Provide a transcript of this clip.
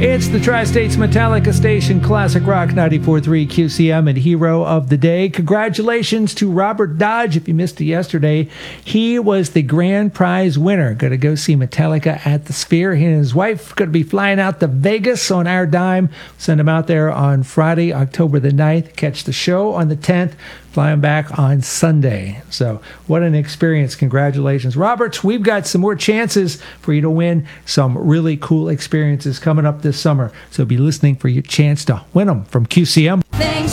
It's the Tri-States Metallica Station, Classic Rock 94.3 QCM, and Hero of the Day. Congratulations to Robert Dodge. If you missed it yesterday, he was the grand prize winner. Going to go see Metallica at the Sphere. He and his wife going to be flying out to Vegas on our dime. Send him out there on Friday, October the 9th. Catch the show on the 10th. Flying back on Sunday. So what an experience. Congratulations, Roberts. We've got some more chances for you to win some really cool experiences coming up this summer. So be listening for your chance to win them from QCM. Thanks